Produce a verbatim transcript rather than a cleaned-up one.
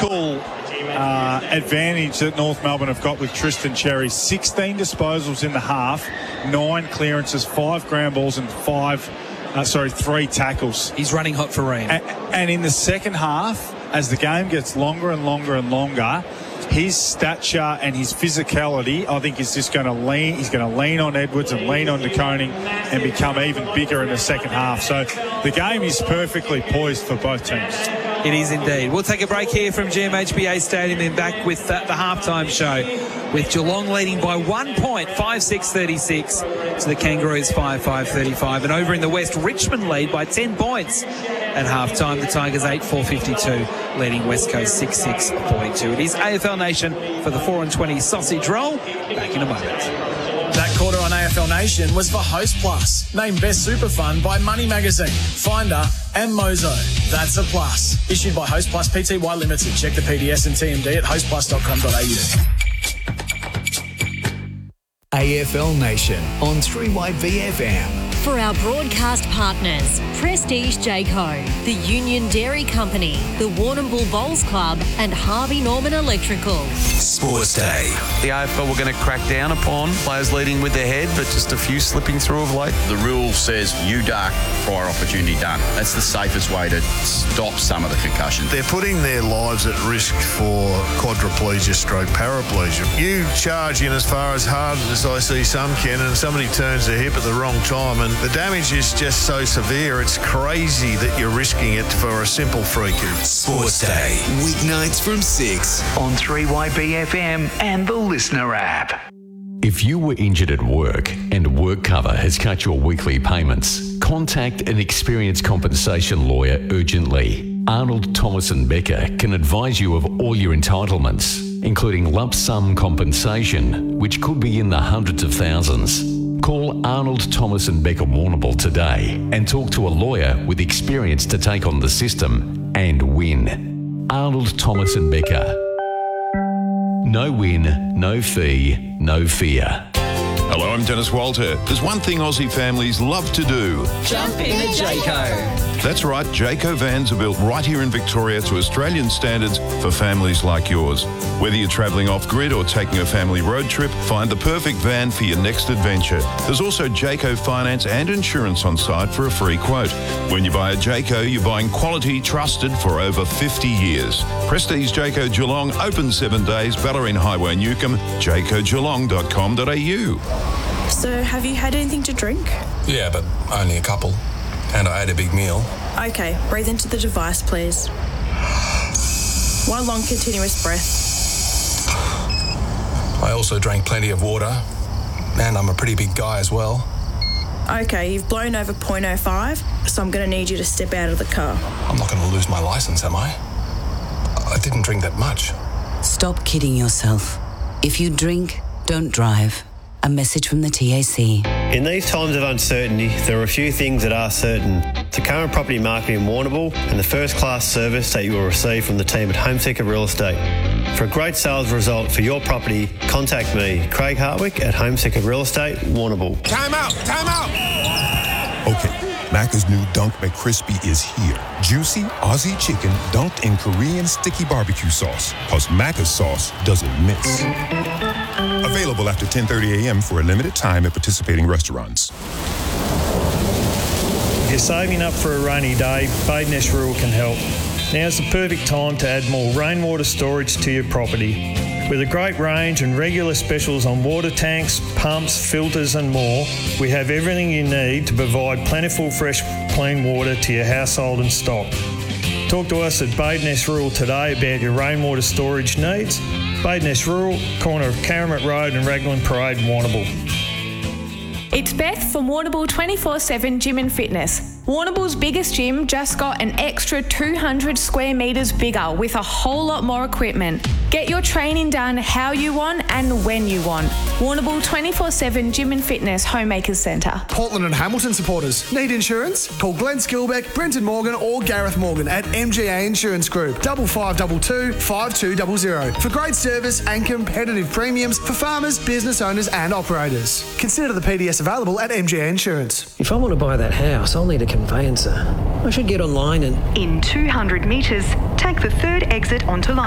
physical uh, advantage that North Melbourne have got with Tristan Cherry. sixteen disposals in the half, nine clearances, five ground balls and five, uh, sorry, three tackles. He's running hot for Ream. And, and in the second half, as the game gets longer and longer and longer, his stature and his physicality, I think, is just going to lean. He's going to lean on Edwards and lean on De Koning and become even bigger in the second half. So the game is perfectly poised for both teams. It is indeed. We'll take a break here from G M H B A Stadium, then back with uh, the halftime show, with Geelong leading by one point, five six thirty-six to the Kangaroos five five thirty-five. And over in the West, Richmond lead by ten points at halftime. The Tigers eight four fifty-two, leading West Coast six six forty-two. It is A F L Nation for the four and twenty sausage roll. Back in a moment. That quarter on A F L Nation was for Host Plus, named Best Super Fund by Money Magazine, Finder and Mozo. That's a plus. Issued by Host Plus Pty Limited. Check the P D S and T M D at host plus dot com dot a u. A F L Nation on three Y V F M. For our broadcast partners, Prestige Jayco, the Union Dairy Company, the Warrnambool Bowls Club and Harvey Norman Electrical. Sports Day. The A F L were going to crack down upon players leading with their head, but just a few slipping through of late. The rule says U D A C, prior opportunity done. That's the safest way to stop some of the concussion. They're putting their lives at risk for quadriplegia stroke paraplegia. You charge in as far as hard as I see some can, and somebody turns their hip at the wrong time, and the damage is just so severe, it's crazy that you're risking it for a simple freak. Sports Day, weeknights from six on three Y B F M and the Listener app. If you were injured at work and work cover has cut your weekly payments, contact an experienced compensation lawyer urgently. Arnold Thomas and Becker can advise you of all your entitlements, including lump sum compensation, which could be in the hundreds of thousands. Call Arnold Thomas and Becker Warrnambool today and talk to a lawyer with experience to take on the system and win. Arnold Thomas and Becker. No win, no fee, no fear. Hello, I'm Dennis Walter. There's one thing Aussie families love to do. Jump in a Jayco. That's right, Jayco vans are built right here in Victoria to Australian standards for families like yours. Whether you're travelling off-grid or taking a family road trip, find the perfect van for your next adventure. There's also Jayco finance and insurance on site for a free quote. When you buy a Jayco, you're buying quality trusted for over fifty years. Prestige Jayco Geelong, open seven days, Ballerine Highway, Newcomb, jayco geelong dot com dot a u. So, have you had anything to drink? Yeah, but only a couple. And I ate a big meal. Okay, breathe into the device, please. One long continuous breath. I also drank plenty of water. And I'm a pretty big guy as well. Okay, you've blown over point oh five, so I'm going to need you to step out of the car. I'm not going to lose my licence, am I? I didn't drink that much. Stop kidding yourself. If you drink, don't drive. A message from the T A C. In these times of uncertainty, there are a few things that are certain. The current property market in Warrnambool and the first-class service that you will receive from the team at Homeseeker Real Estate. For a great sales result for your property, contact me, Craig Hartwick at Homeseeker Real Estate, Warrnambool. Time out! Time out! Okay, Macca's new Dunk McCrispy is here. Juicy Aussie chicken dunked in Korean sticky barbecue sauce. Cause Macca's sauce doesn't miss. Available after ten thirty a.m. for a limited time at participating restaurants. If you're saving up for a rainy day, Badeness Rural can help. Now's the perfect time to add more rainwater storage to your property. With a great range and regular specials on water tanks, pumps, filters and more, we have everything you need to provide plentiful fresh clean water to your household and stock. Talk to us at Badeness Rural today about your rainwater storage needs. Badeness Rural, corner of Karamat Road and Raglan Parade, Warrnambool. It's Beth from Warrnambool twenty-four seven Gym and Fitness. Warrnambool's biggest gym just got an extra two hundred square metres bigger with a whole lot more equipment. Get your training done how you want and when you want. Warrnambool twenty-four seven Gym and Fitness Homemakers Centre. Portland and Hamilton supporters. Need insurance? Call Glenn Skilbeck, Brenton Morgan or Gareth Morgan at M G A Insurance Group. Double five double two five two double zero for great service and competitive premiums for farmers, business owners and operators. Consider the P D S available at M G A Insurance. If I want to buy that house, I'll need a conveyancer. I should get online and... In two hundred metres, take the third exit onto Line.